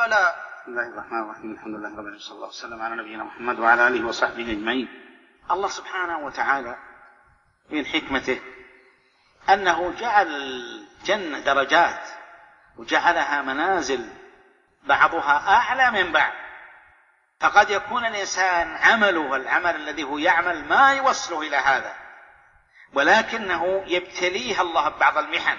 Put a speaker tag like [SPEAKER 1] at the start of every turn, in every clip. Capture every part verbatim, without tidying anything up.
[SPEAKER 1] البلاء.
[SPEAKER 2] بسم الله الرحمن الرحيم. الحمد لله رب العالمين، صلى الله وسلم على نبينا محمد وعلى آله وصحبه أجمعين. الله سبحانه وتعالى من حكمته أنه جعل الجنة درجات وجعلها منازل بعضها أعلى من بعض، فقد يكون الإنسان عمله العمل الذي هو يعمل ما يوصله إلى هذا، ولكنه يبتليه الله ببعض المحن،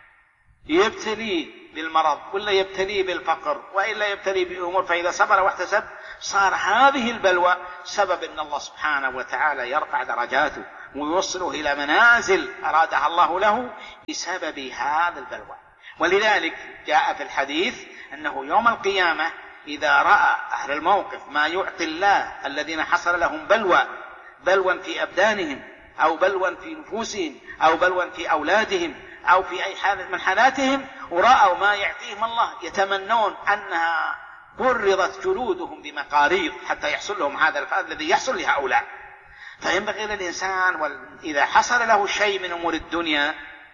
[SPEAKER 2] يبتليه بالمرض ولا يبتليه بالفقر وإلا يبتليه بأمور، فإذا صبر واحتسب صار هذه البلوى سبب أن الله سبحانه وتعالى يرفع درجاته ويوصله إلى منازل أرادها الله له بسبب هذا البلوى. ولذلك جاء في الحديث أنه يوم القيامة إذا رأى أهل الموقف ما يعطي الله الذين حصل لهم بلوى، بلوى في أبدانهم أو بلوى في نفوسهم أو بلوى في أولادهم أو في أي حال من حالاتهم، ورأوا ما يعطيهم الله يتمنون أنها برضت جلودهم بمقاريض حتى يحصل لهم هذا الفضل الذي يحصل لهؤلاء. فينبغي للإنسان إذا حصل له شيء من أمور الدنيا،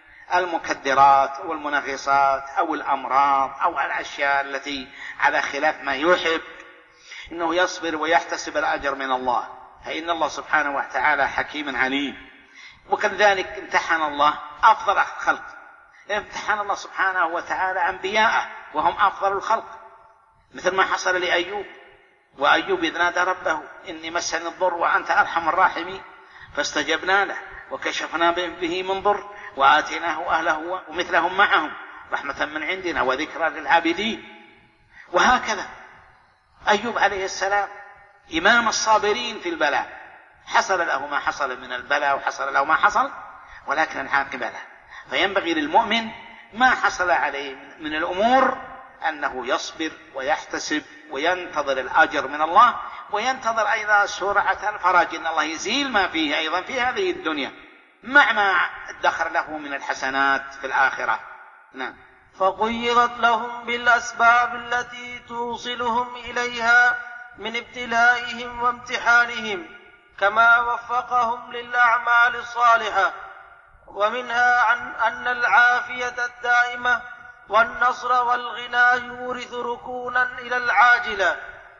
[SPEAKER 2] المكدرات والمنغصات أو الأمراض أو الأشياء التي على خلاف ما يحب، إنه يصبر ويحتسب الأجر من الله، فإن الله سبحانه وتعالى حكيم عليم. وكذلك امتحن الله أفضل الخلق، امتحن الله سبحانه وتعالى أنبياءه وهم أفضل الخلق، مثل ما حصل لأيوب. وأيوب إذ نادى ربه إني مسني الضر وأنت أرحم الراحمين فاستجبنا له وكشفنا به من ضر وآتيناه أهله ومثلهم معهم رحمة من عندنا وذكرى للعابدين. وهكذا أيوب عليه السلام إمام الصابرين في البلاء، حصل له ما حصل من البلاء وحصل له ما حصل، ولكن العاقبة له. فينبغي للمؤمن ما حصل عليه من الأمور أنه يصبر ويحتسب وينتظر الأجر من الله، وينتظر أيضا سرعة الفرج، إن الله يزيل ما فيه أيضا في هذه الدنيا مع ما ادخر له من الحسنات في الآخرة. نعم.
[SPEAKER 1] فقيضت لهم بالأسباب التي توصلهم إليها من ابتلائهم وامتحانهم كما وفقهم للأعمال الصالحة. ومنها عن أن العافية الدائمة والنصر والغنى يورث ركونا إلى العاجلة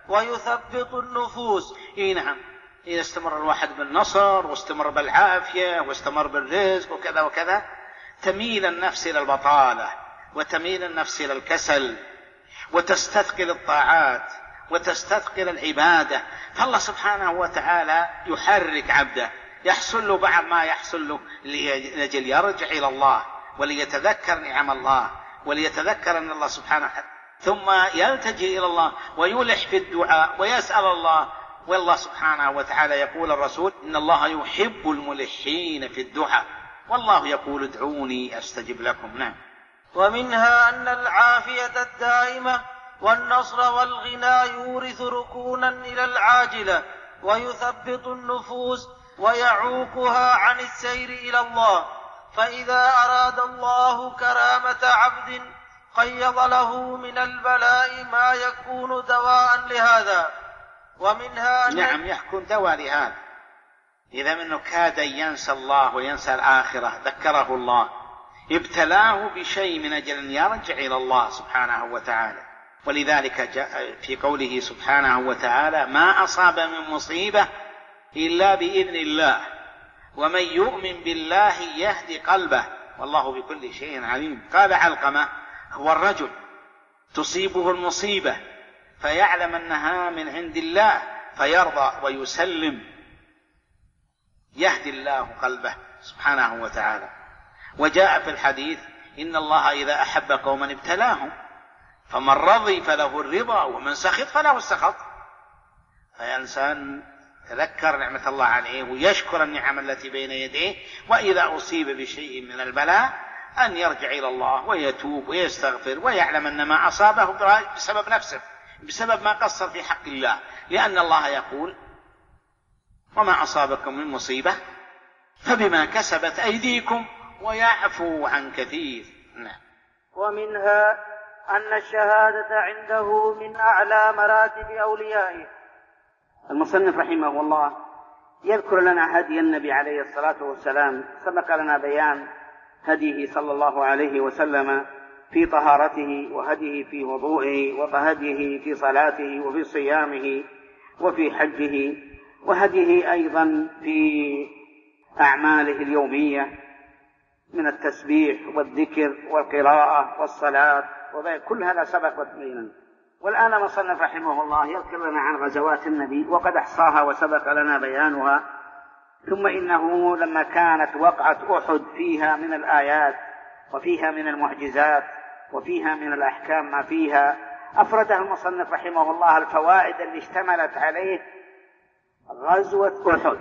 [SPEAKER 1] ويثبط النفوس.
[SPEAKER 2] إيه نعم، إذا استمر الواحد بالنصر واستمر بالعافية واستمر بالرزق وكذا وكذا، تميل النفس إلى البطالة وتميل النفس إلى الكسل وتستثقل الطاعات وتستثقل العبادة. فالله سبحانه وتعالى يحرك عبده، يحصل له بعد ما يحصل له لأجل يرجع إلى الله وليتذكر نعم الله وليتذكر أن الله سبحانه وتعالى، ثم يلتجئ إلى الله ويلح في الدعاء ويسأل الله. والله سبحانه وتعالى يقول الرسول إن الله يحب الملحين في الدعاء، والله يقول ادعوني أستجب لكم. نعم.
[SPEAKER 1] ومنها أن العافية الدائمة والنصر والغنى يورث ركونا إلى العاجلة ويثبط النفوس ويعوقها عن السير إلى الله. فإذا أراد الله كرامة عبد قيض له من البلاء ما يكون دواء لهذا. ومنها أن
[SPEAKER 2] نعم يكون دواء لهذا. إذا منه كاد ينسى الله وينسى الآخرة ذكره الله، ابتلاه بشيء من أجل أن يرجع إلى الله سبحانه وتعالى. ولذلك جاء في قوله سبحانه وتعالى ما أصاب من مصيبة إلا بإذن الله ومن يؤمن بالله يهدي قلبه والله بكل شيء عليم. قال علقمة هو الرجل تصيبه المصيبة فيعلم أنها من عند الله فيرضى ويسلم، يهدي الله قلبه سبحانه وتعالى. وجاء في الحديث إن الله إذا أحب قوما ابتلاهم فمن رضي فله الرضا ومن سخط فله السخط. فالإنسان تذكر نعمة الله عليه ويشكر النعم التي بين يديه، وإذا أصيب بشيء من البلاء أن يرجع إلى الله ويتوب ويستغفر ويعلم أن ما أصابه بسبب نفسه، بسبب ما قصر في حق الله، لأن الله يقول وما أصابكم من مصيبة فبما كسبت أيديكم ويعفو عن كثير. نعم.
[SPEAKER 1] ومنها أن الشهادة عنده من أعلى مراتب أوليائه.
[SPEAKER 2] المصنف رحمه الله يذكر لنا هدي النبي عليه الصلاة والسلام. سبق لنا بيان هديه صلى الله عليه وسلم
[SPEAKER 1] في طهارته وهديه في وضوئه وهديه في صلاته وفي صيامه وفي حجه، وهديه أيضا في أعماله اليومية من التسبيح والذكر والقراءة والصلاة، وكل هذا سبق وتبين. والآن مصنف رحمه الله يذكر لنا عن غزوات النبي وقد أحصاها وسبق لنا بيانها. ثم إنه لما كانت وقعة أحد فيها من الآيات وفيها من المعجزات وفيها من الأحكام ما فيها، أفردها المصنف رحمه الله الفوائد اللي اشتملت عليه غزوة أحد،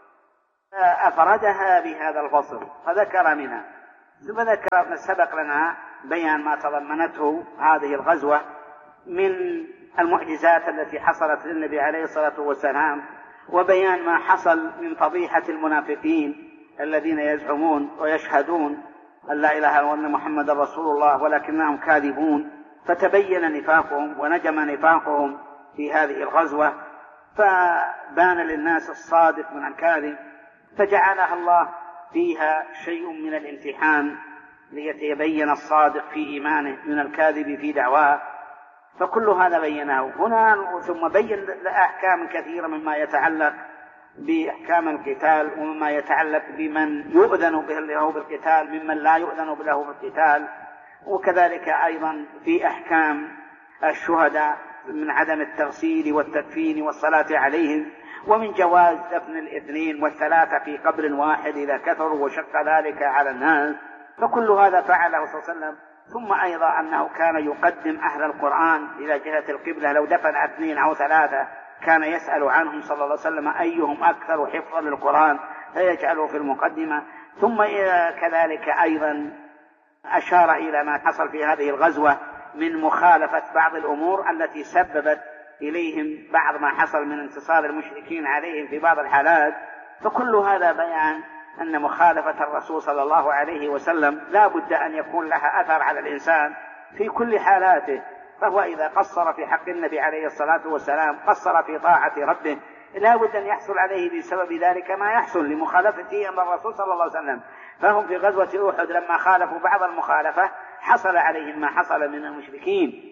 [SPEAKER 1] أفردها بهذا الفصل فذكر منها. ثم ذكر سبق لنا بيان ما تضمنته هذه الغزوة من المعجزات التي حصلت للنبي عليه الصلاة والسلام، وبيان ما حصل من فضيحة المنافقين الذين يزعمون ويشهدون أن لا إله إلا الله وأن محمد رسول الله ولكنهم كاذبون، فتبين نفاقهم ونجم نفاقهم في هذه الغزوة، فبان للناس الصادق من الكاذب، فجعلها الله فيها شيء من الامتحان ليتبين الصادق في إيمانه من الكاذب في دعواه. فكل هذا بيناه هنا. ثم بين أحكام كثيرة مما يتعلق بأحكام القتال ومما يتعلق بمن يؤذن له بالقتال ممن لا يؤذن له بالقتال، وكذلك أيضا في أحكام الشهداء من عدم التغسيل والتكفين والصلاة عليهم، ومن جواز دفن الاثنين والثلاثة في قبر واحد إذا كثروا وشق ذلك على الناس، فكل هذا فعله صلى الله عليه وسلم. ثم أيضا أنه كان يقدم أهل القرآن إلى جهة القبلة، لو دفن اثنين أو ثلاثة كان يسأل عنهم صلى الله عليه وسلم أيهم أكثر حفظا للقرآن فيجعله في المقدمة. ثم كذلك أيضا أشار إلى ما حصل في هذه الغزوة من مخالفة بعض الأمور التي سببت إليهم بعض ما حصل من انتصار المشركين عليهم في بعض الحالات. فكل هذا بيان أن مخالفة الرسول صلى الله عليه وسلم لا بد أن يكون لها أثر على الإنسان في كل حالاته، فهو إذا قصر في حق النبي عليه الصلاة والسلام قصر في طاعة ربه، لا بد أن يحصل عليه بسبب ذلك ما يحصل لمخالفته أمر الرسول صلى الله عليه وسلم. فهم في غزوة أحد لما خالفوا بعض المخالفة حصل عليهم ما حصل من المشركين.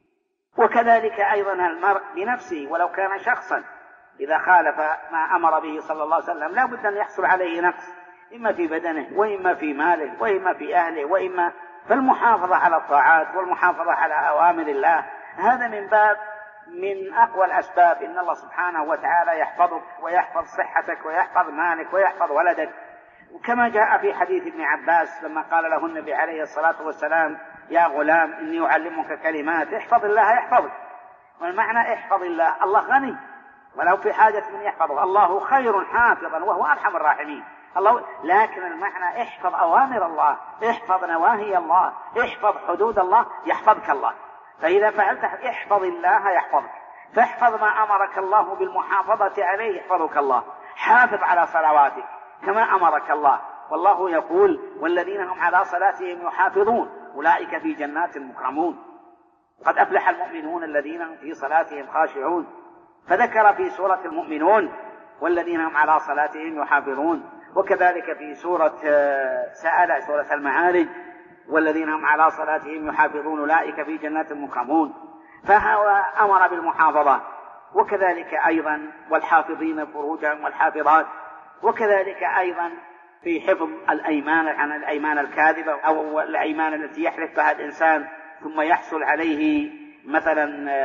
[SPEAKER 1] وكذلك أيضا المرء بنفسه ولو كان شخصا إذا خالف ما أمر به صلى الله عليه وسلم لا بد أن يحصل عليه نقص، إما في بدنه وإما في ماله وإما في أهله وإما، فالمحافظة على الطاعات والمحافظة على أوامر الله هذا من باب من أقوى الأسباب. إن الله سبحانه وتعالى يحفظك ويحفظ صحتك ويحفظ مالك ويحفظ ولدك، وكما جاء في حديث ابن عباس لما قال له النبي عليه الصلاة والسلام يا غلام إني أعلمك كلمات احفظ الله يحفظك. والمعنى احفظ الله، الله غني ولو في حاجة من يحفظه، الله خير حافظا وهو أرحم الراحمين الله. لكن المعنى احفظ أوامر الله، احفظ نواهي الله، احفظ حدود الله يحفظك الله. فإذا فعلت احفظ الله يحفظك، فاحفظ ما أمرك الله بالمحافظة عليه يحفظك الله. حافظ على صلواتك كما أمرك الله، والله يقول والذين هم على صلاتهم يحافظون أولئك في جنات مكرمون قد أفلح المؤمنون الذين هم في صلاتهم خاشعون. فذكر في سورة المؤمنون والذين هم على صلاتهم يحافظون، وكذلك في سورة سأل سورة المعارج والذين هم على صلاتهم يحافظون أولئك في جنات مكرمون. فهو أمر بالمحافظة، وكذلك أيضا والحافظين فروجهم والحافظات، وكذلك أيضا في حفظ الأيمان عن الأيمان الكاذبة أو الأيمان التي يحلف بها الإنسان ثم يحصل عليه مثلا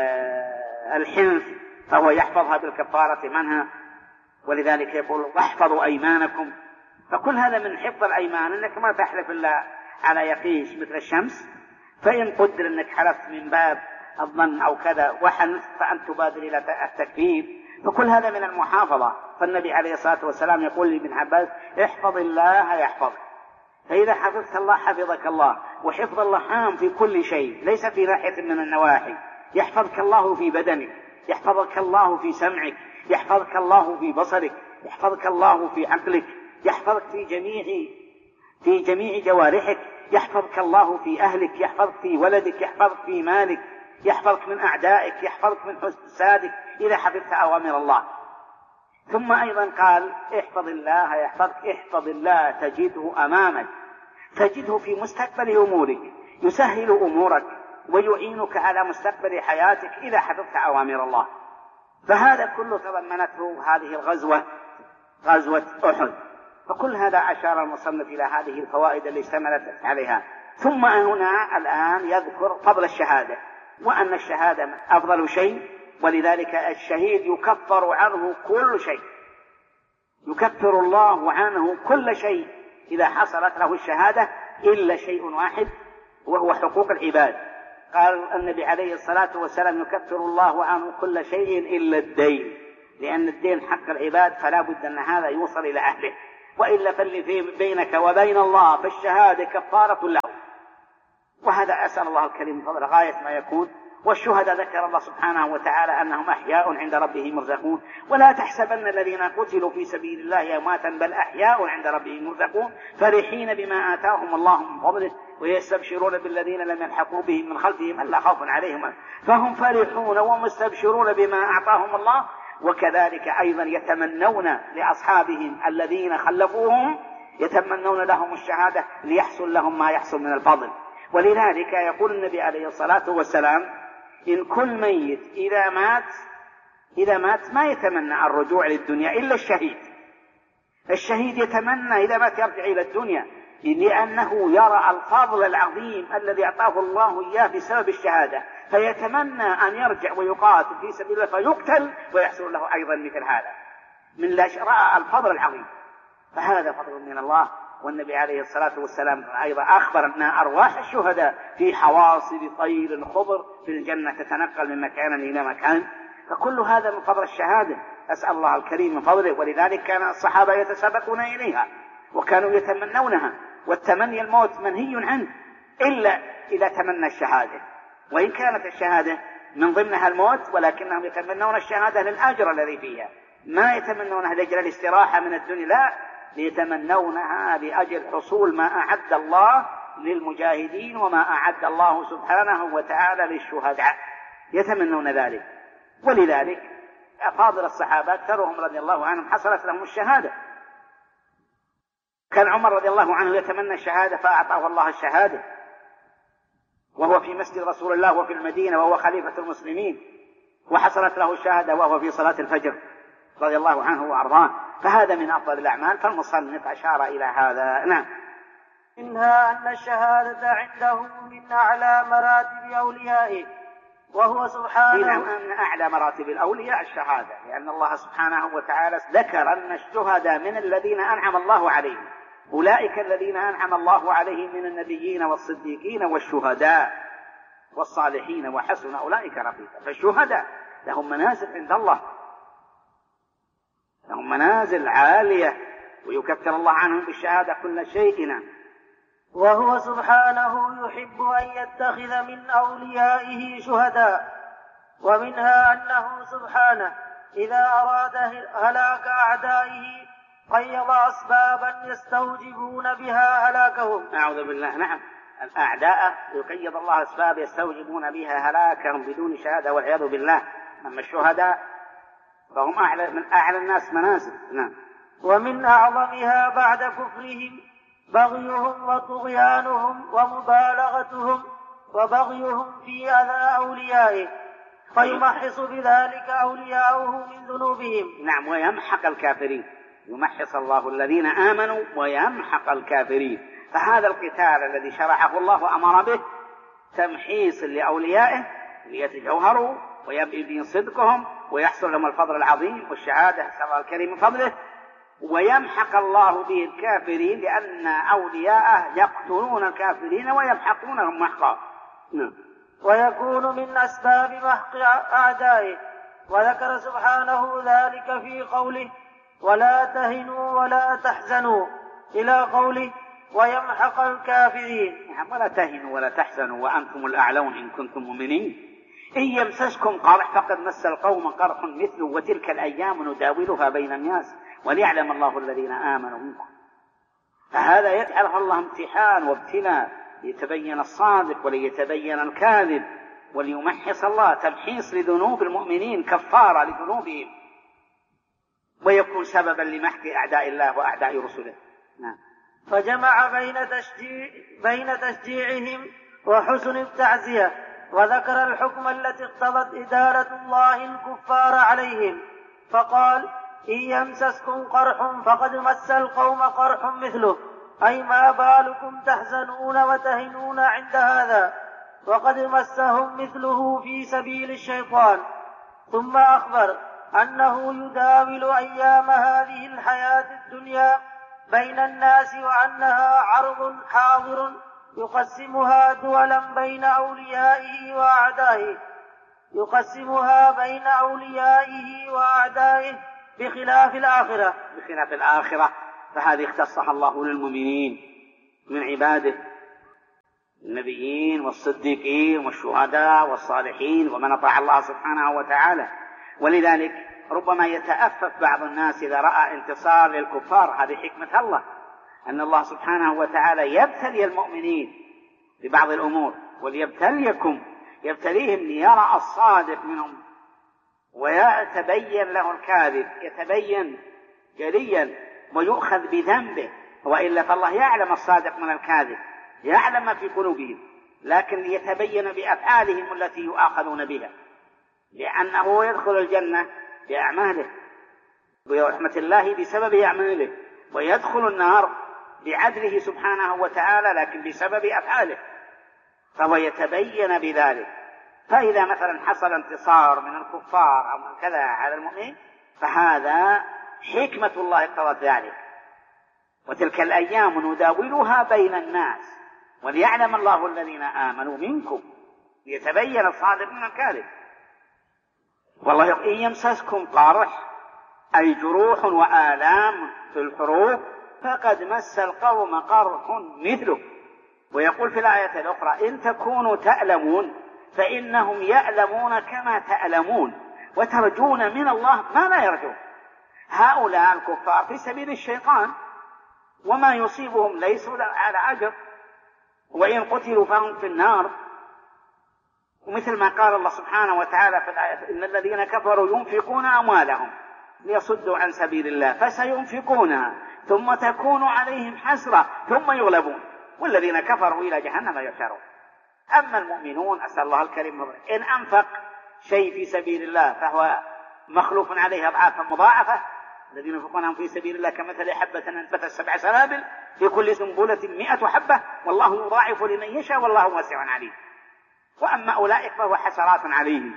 [SPEAKER 1] الحنث فهو يحفظها بالكفارة منها، ولذلك يقول واحفظوا أيمانكم. فكل هذا من حفظ الأيمان، أنك ما تحلف إلا على يقين مثل الشمس، فإن قدر أنك حلفت من باب الظن أو كذا وحنث فأن تبادر إلى التكفير، فكل هذا من المحافظة. فالنبي عليه الصلاة والسلام يقول لابن عباس احفظ الله يحفظك. فإذا حفظت الله حفظك الله، وحفظ الله عام في كل شيء ليس في ناحية من النواحي. يحفظك الله في بدنك، يحفظك الله في سمعك، يحفظك الله في بصرك، يحفظك الله في عقلك، يحفظك في جميع في جميع جوارحك، يحفظك الله في أهلك، يحفظك في ولدك، يحفظك في مالك، يحفظك من أعدائك، يحفظك من حسادك إذا حفظت أوامر الله. ثم أيضا قال احفظ الله يحفظك، احفظ الله تجده أمامك، تجده في مستقبل أمورك. يسهل أمورك ويعينك على مستقبل حياتك إذا حفظت أوامر الله. فهذا كله تضمنته هذه الغزوة، غزوة أحد. فكل هذا أشار المصنف إلى هذه الفوائد اللي اشتملت عليها. ثم هنا الآن يذكر فضل الشهادة، وأن الشهادة أفضل شيء، ولذلك الشهيد يكفر عنه كل شيء، يكفر الله عنه كل شيء إذا حصلت له الشهادة إلا شيء واحد، وهو حقوق العباد. قال النبي عليه الصلاة والسلام يكفر الله عنه كل شيء إلا الدين، لأن الدين حق العباد، فلا بد أن هذا يوصل إلى أهله، وإلا فاللي في بينك وبين الله فالشهادة كفارة له. وهذا أسأل الله الكريم فضل غاية ما يكون. والشهداء ذكر الله سبحانه وتعالى أنهم أحياء عند ربهم يرزقون، ولا تحسبن الذين قتلوا في سبيل الله أمواتا بل أحياء عند ربهم يرزقون فرحين بما آتاهم الله من فضله ويستبشرون بالذين لم يلحقوا بهم من خلفهم ألا خوف عليهم فهم فرحون ومستبشرون بما أعطاهم الله. وكذلك أيضا يتمنون لأصحابهم الذين خلفوهم، يتمنون لهم الشهادة ليحصل لهم ما يحصل من الفضل. ولذلك يقول النبي عليه الصلاة والسلام إن كل ميت إذا مات إذا مات ما يتمنى الرجوع للدنيا إلا الشهيد. الشهيد يتمنى إذا مات يرجع إلى الدنيا، لأنه يرى الفضل العظيم الذي أعطاه الله إياه بسبب الشهادة، فيتمنى أن يرجع ويقاتل في سبيل الله فيقتل ويحصل له أيضا مثل هذا، من لا رأى الفضل العظيم. فهذا فضل من الله. والنبي عليه الصلاة والسلام أيضا أخبر أن أرواح الشهداء في حواصل طير خضر في الجنة تتنقل من مكان إلى مكان. فكل هذا من فضل الشهادة، أسأل الله الكريم من فضله. ولذلك كان الصحابة يتسابقون إليها وكانوا يتمنونها، والتمني الموت منهي عنه إلا إذا تمنى الشهادة، وإن كانت الشهادة من ضمنها الموت ولكنهم يتمنون الشهادة للأجر الذي فيها، ما يتمنونها لأجل الاستراحة من الدنيا، لا، ليتمنونها لأجل حصول ما أعد الله للمجاهدين وما أعد الله سبحانه وتعالى للشهداء، يتمنون ذلك. ولذلك أفاضل الصحابة أكثرهم رضي الله عنهم حصلت لهم الشهادة. كان عمر رضي الله عنه يتمنى الشهادة فأعطاه الله الشهادة، وهو في مسجد رسول الله وفي المدينة وهو خليفة المسلمين، وحصلت له الشهادة وهو في صلاة الفجر رضي الله عنه وأرضاه. فهذا من أفضل الأعمال، فالمصنف أشار إلى هذا. نعم.
[SPEAKER 3] منها أن الشهادة عنده من أعلى مراتب أوليائه، وهو سبحانه
[SPEAKER 1] نعم أن أعلى مراتب الأولياء الشهادة، لأن الله سبحانه وتعالى ذكر أن الشهداء من الذين أنعم الله عليهم، أولئك الذين أنعم الله عليهم من النبيين والصديقين والشهداء والصالحين وحسن أولئك رفيقا. فالشهداء لهم منازل عند الله، لهم منازل عالية، ويكفر الله عنهم بالشهادة كل شيء.
[SPEAKER 3] وهو سبحانه يحب أن يتخذ من أوليائه شهداء. ومنها أنه سبحانه إذا أراد هلاك أعدائه قيض أسبابا يستوجبون بها هلاكهم.
[SPEAKER 1] أعوذ بالله. نعم، الأعداء يقيض الله أسباب يستوجبون بها هلاكهم بدون شهادة والعياذ بالله. أما الشهداء فهم أعلى من أعلى الناس منازل. نعم.
[SPEAKER 3] ومن أعظمها بعد كفرهم بغيهم وطغيانهم ومبالغتهم وبغيهم في أذى أوليائه، فيمحص بذلك أولياؤه من ذنوبهم.
[SPEAKER 1] نعم، ويمحق الكافرين، يمحص الله الذين آمنوا ويمحق الكافرين. فهذا القتال الذي شرعه الله وأمر به تمحيص لأوليائه ليتجوهروا ويبين صدقهم ويحصل لهم الفضل العظيم والشهادة نسأل الله الكريم من فضله، ويمحق الله به الكافرين لأن أولياءه يقتلون الكافرين ويمحقونهم محقا.
[SPEAKER 3] ويكون من أسباب محق أعدائه. وذكر سبحانه ذلك في قوله ولا تهنوا ولا تحزنوا إلى قوله ويمحق الكافرين.
[SPEAKER 1] ولا تهنوا ولا تحزنوا وأنتم الأعلون إن كنتم مؤمنين. إن يمسسكم قرح فقد مس القوم قرح مثله وتلك الأيام نداولها بين الناس وليعلم الله الذين آمنوا منكم. فهذا يجعله الله امتحان وابتلاء ليتبين الصادق وليتبين الكاذب، وليمحص الله تمحيص لذنوب المؤمنين كفارة لذنوبهم، ويكون سببا لمحك أعداء الله وأعداء رسله. نعم.
[SPEAKER 3] فجمع بين تشجيع بين تشجيعهم وحسن التعزية، وذكر الحكم التي اقتضت إدارة الله الكفار عليهم، فقال: إن يمسسكم قرح فقد مس القوم قرح مثله، أي ما بالكم تحزنون وتهنون عند هذا، وقد مسهم مثله في سبيل الشيطان. ثم أخبر أنه يداول أيام هذه الحياة الدنيا بين الناس، وأنها عرض حاضر يقسمها دولا بين أوليائه وأعدائه يقسمها بين أوليائه وأعدائه بخلاف الآخرة
[SPEAKER 1] بخلاف الآخرة فهذه اختصها الله للمؤمنين من عباده النبيين والصديقين والشهداء والصالحين ومن أطاع الله سبحانه وتعالى. ولذلك ربما يتأفف بعض الناس إذا رأى انتصار للكفار، هذه حكمة الله، أن الله سبحانه وتعالى يبتلي المؤمنين ببعض الأمور، وليبتليكم يبتليهم ليرى الصادق منهم ويتبين له الكاذب، يتبين جليا ويؤخذ بذنبه، وإلا فالله يعلم الصادق من الكاذب، يعلم ما في قلوبهم، لكن ليتبين بأفعالهم التي يؤاخذون بها، لأنه يدخل الجنة بأعماله برحمة الله بسبب أعماله، ويدخل النار بعدله سبحانه وتعالى لكن بسبب أفعاله، فهو يتبين بذلك. فإذا مثلا حصل انتصار من الكفار أو من كذا على المؤمنين فهذا حكمة الله اقتضت ذلك. وتلك الأيام نداولها بين الناس وليعلم الله الذين آمنوا منكم ليتبين الصادق من الكاذب. والله إن يمسسكم قرح أي جروح وآلام في الحروب فقد مس القوم قرح مثله. ويقول في الآية الأخرى: إن تكونوا تألمون فإنهم يألمون كما تألمون وترجون من الله ما لا يرجون. هؤلاء الكفار في سبيل الشيطان وما يصيبهم ليسوا على أجر، وإن قتلوا فهم في النار. ومثل ما قال الله سبحانه وتعالى في الآية: إن الذين كفروا ينفقون أموالهم ليصدوا عن سبيل الله فسينفقونها ثم تكون عليهم حسرة ثم يغلبون والذين كفروا إلى جهنم يحشرون. أما المؤمنون أسأل الله الكريم إن أنفق شيء في سبيل الله فهو مخلوف عليه أضعافا مضاعفة. الذين ينفقون في سبيل الله كمثل حبة أنبتت سبع سنابل في كل سنبلة مئة حبة والله يضاعف لمن يشاء والله واسع عليم. وأما أولئك فهو حسرات عليهم.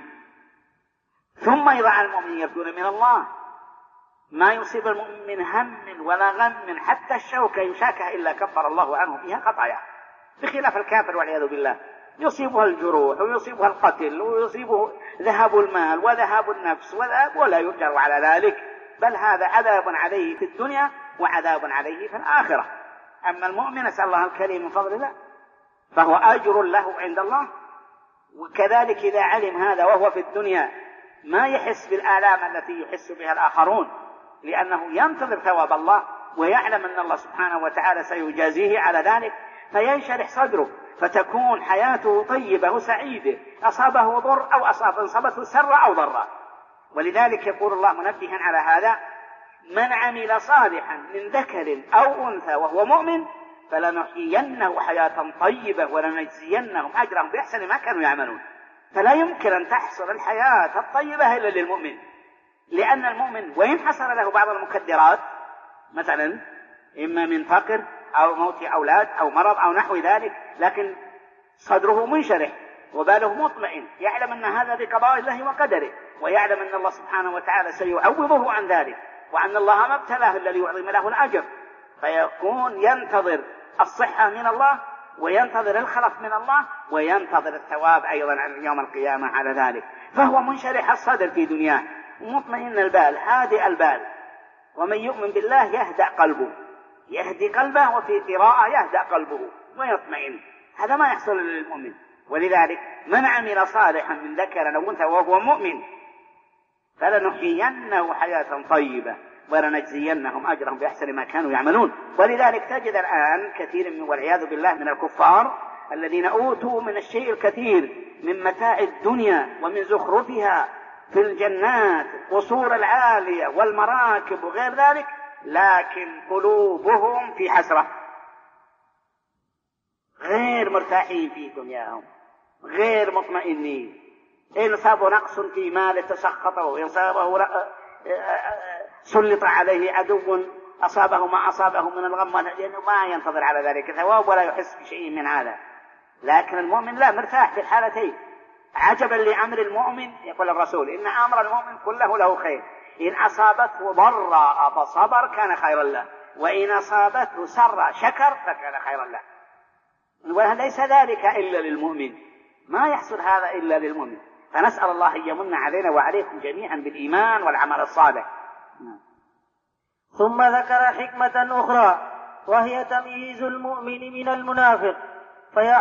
[SPEAKER 1] ثم إذا المؤمنين يرجون من الله ما يصيب المؤمن من هم ولا غم حتى الشوكة يشاكها إلا كفر الله عنه فيها خطايا، بخلاف الكافر والعياذ بالله يصيبها الجروح ويصيبها القتل ويصيبه ذهاب المال وذهاب النفس وذهاب ولا يؤجر على ذلك، بل هذا عذاب عليه في الدنيا وعذاب عليه في الآخرة. أما المؤمن أسأل الله الكريم من فضل الله فهو أجر له عند الله. وكذلك إذا علم هذا وهو في الدنيا ما يحس بالآلام التي يحس بها الآخرون، لأنه ينتظر ثواب الله ويعلم أن الله سبحانه وتعالى سيجازيه على ذلك فينشرح صدره فتكون حياته طيبة وسعيدة، أصابه ضر أو أصاب أصابته سر أو ضر. ولذلك يقول الله منبها على هذا: من عمل صالحا من ذكر أو أنثى وهو مؤمن فلنحيينه حياة طيبة ولنجزينهم أجرهم بأحسن ما كانوا يعملون. فلا يمكن أن تحصل الحياة الطيبة إلا للمؤمن، لأن المؤمن وإن حصل له بعض المكدرات مثلا إما من فقر أو موت أولاد أو مرض أو نحو ذلك، لكن صدره منشرح وباله مطمئن، يعلم أن هذا بقضاء الله وقدره، ويعلم أن الله سبحانه وتعالى سيعوضه عن ذلك، وأن الله ما ابتلاه إلا ليعظم له الأجر، فيكون ينتظر الصحة من الله وينتظر الخلف من الله وينتظر الثواب أيضا يوم القيامة على ذلك. فهو منشرح الصدر في دنياه مطمئن البال هادئ البال. ومن يؤمن بالله يهدأ قلبه، يهدي قلبه، وفي قراءة يهدأ قلبه ويطمئن. هذا ما يحصل للمؤمن. ولذلك من عمل صالحا من ذكر أو أنثى وهو مؤمن فلنحيينه حياة طيبة ولنجزينهم أجرهم بأحسن ما كانوا يعملون. ولذلك تجد الآن كثير من والعياذ بالله من الكفار الذين أوتوا من الشيء الكثير من متاع الدنيا ومن زخرفها في الجنات قصور العالية والمراكب وغير ذلك، لكن قلوبهم في حسرة. غير مرتاحين في دنياهم، غير مطمئنين. إن صابوا نقص في مال تسخطوا، إن صابه سلط عليه عدو أصابه ما أصابه من الغم، لأنه ما ينتظر على ذلك ثواب ولا يحس بشيء من هذا. لكن المؤمن لا، مرتاح في الحالتين. عجبا لأمر المؤمن، يقول الرسول إن أمر المؤمن كله له خير، إن أصابته ضراء فصبر كان خيرا له، وإن أصابته سر شكر فكان خيرا له. وليس ذلك إلا للمؤمن، ما يحصل هذا إلا للمؤمن. فنسأل الله أن يمن علينا وعليكم جميعا بالإيمان والعمل الصالح.
[SPEAKER 3] ثم ذكر حكمة أخرى وهي تمييز المؤمن من المنافق، فيعلم